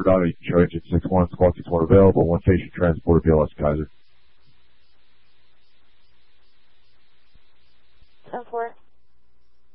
Oxford Auto, you can show engine 6-1, squawk 6-1 available, 1 station transporter, BLS Kaiser. 10-4.